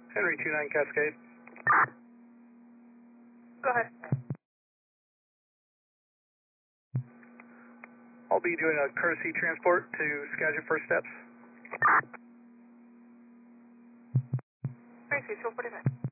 Henry 29 Cascade. Go ahead. I'll be doing a courtesy transport to Skagit First Steps. Courtesy 249.